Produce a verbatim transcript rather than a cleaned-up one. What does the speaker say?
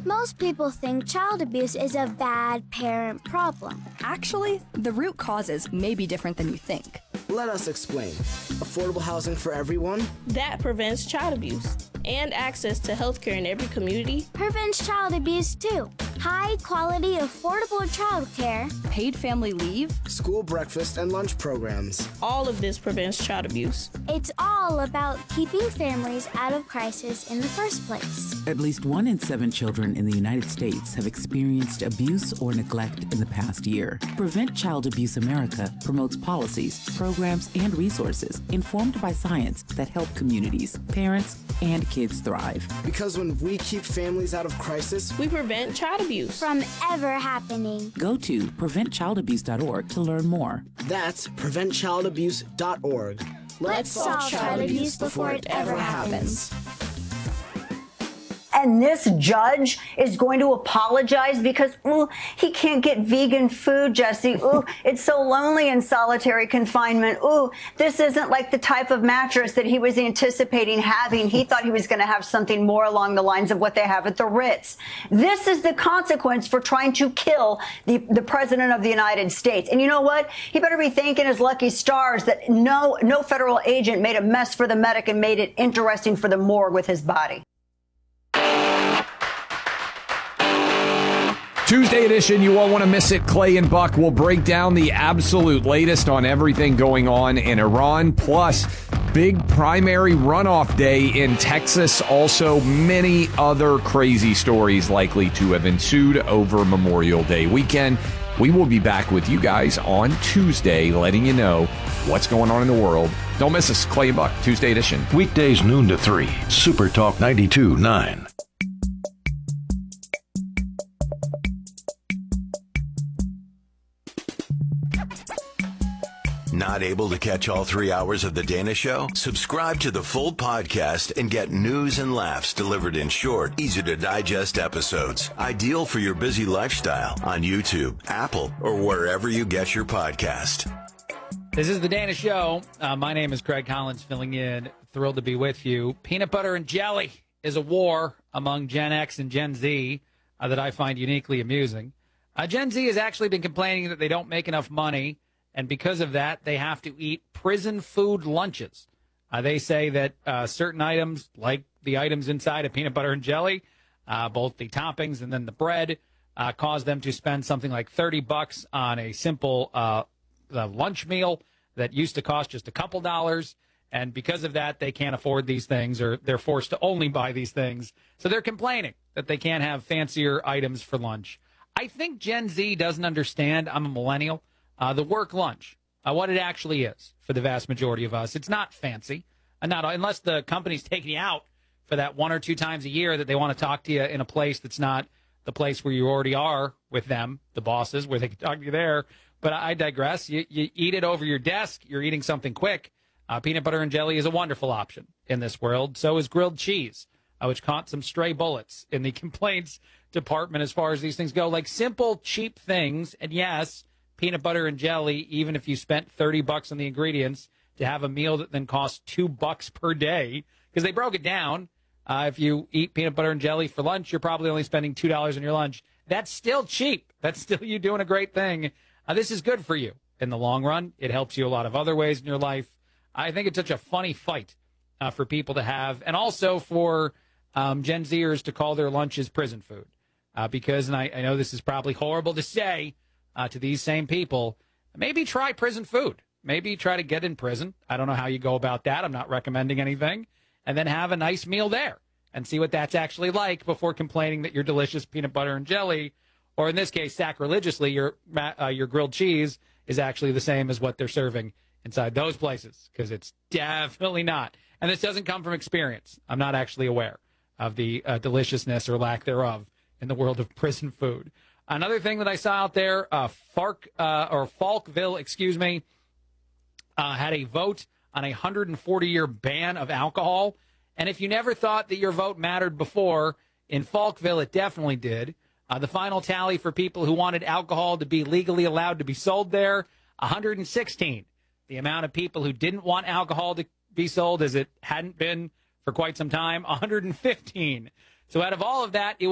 Most people think child abuse is a bad parent problem. Actually, the root causes may be different than you think. Let us explain. Affordable housing for everyone? That prevents child abuse. And access to healthcare in every community prevents child abuse too. High quality, affordable child care, paid family leave, school breakfast and lunch programs. All of this prevents child abuse. It's all about keeping families out of crisis in the first place. At least one in seven children in the United States have experienced abuse or neglect in the past year. Prevent Child Abuse America promotes policies, programs, and resources informed by science that help communities, parents, and kids thrive. Because when we keep families out of crisis, we prevent child abuse from ever happening. Go to prevent child abuse dot org to learn more. That's prevent child abuse dot org. Let's, Let's solve child abuse before it ever happens. And this judge is going to apologize because, ooh, he can't get vegan food, Jesse. Ooh, it's so lonely in solitary confinement. Ooh, this isn't like the type of mattress that he was anticipating having. He thought he was going to have something more along the lines of what they have at the Ritz. This is the consequence for trying to kill the, the president of the United States. And you know what? He better be thanking his lucky stars that no, no federal agent made a mess for the medic and made it interesting for the morgue with his body. Tuesday edition, you won't want to miss it. Clay and Buck will break down the absolute latest on everything going on in Iran, plus big primary runoff day in Texas. Also, many other crazy stories likely to have ensued over Memorial Day weekend. We will be back with you guys on Tuesday, letting you know what's going on in the world. Don't miss us, Clay and Buck, Tuesday edition. Weekdays noon to three, Super Talk ninety-two point nine. Not able to catch all three hours of The Dana Show? Subscribe to the full podcast and get news and laughs delivered in short, easy-to-digest episodes. Ideal for your busy lifestyle on YouTube, Apple, or wherever you get your podcast. This is The Dana Show. Uh, my name is Craig Collins, filling in. Thrilled to be with you. Peanut butter and jelly is a war among Gen X and Gen Z uh, that I find uniquely amusing. Uh, Gen Z has actually been complaining that they don't make enough money, and because of that, they have to eat prison food lunches. Uh, they say that uh, certain items, like the items inside of peanut butter and jelly, uh, both the toppings and then the bread, uh, cause them to spend something like thirty bucks on a simple uh, uh, lunch meal that used to cost just a couple dollars. And because of that, they can't afford these things, or they're forced to only buy these things. So they're complaining that they can't have fancier items for lunch. I think Gen Z doesn't understand. I'm a millennial. Uh, the work lunch, uh, what it actually is for the vast majority of us. It's not fancy, and not unless the company's taking you out for that one or two times a year that they want to talk to you in a place that's not the place where you already are with them, the bosses, where they can talk to you there. But I digress. You, you eat it over your desk. You're eating something quick. Uh, peanut butter and jelly is a wonderful option in this world. So is grilled cheese, uh, which caught some stray bullets in the complaints department as far as these things go. Like simple, cheap things, and yes, peanut butter and jelly, even if you spent thirty bucks on the ingredients to have a meal that then costs two bucks per day, because they broke it down. Uh, if you eat peanut butter and jelly for lunch, you're probably only spending two dollars on your lunch. That's still cheap. That's still you doing a great thing. Uh, this is good for you in the long run. It helps you a lot of other ways in your life. I think it's such a funny fight uh, for people to have, and also for um, Gen Zers to call their lunches prison food. Uh, because, and I, I know this is probably horrible to say, Uh, to these same people, maybe try prison food. Maybe try to get in prison. I don't know how you go about that. I'm not recommending anything. And then have a nice meal there and see what that's actually like before complaining that your delicious peanut butter and jelly, or in this case, sacrilegiously, your uh, your grilled cheese is actually the same as what they're serving inside those places, because it's definitely not. And this doesn't come from experience. I'm not actually aware of the uh, deliciousness or lack thereof in the world of prison food. Another thing that I saw out there, uh, Fark, uh, or Falkville, excuse me, uh, had a vote on a one hundred forty year ban of alcohol. And if you never thought that your vote mattered before, in Falkville, it definitely did. Uh, the final tally for people who wanted alcohol to be legally allowed to be sold there, one hundred sixteen. The amount of people who didn't want alcohol to be sold, as it hadn't been for quite some time, one hundred fifteen. So out of all of that, it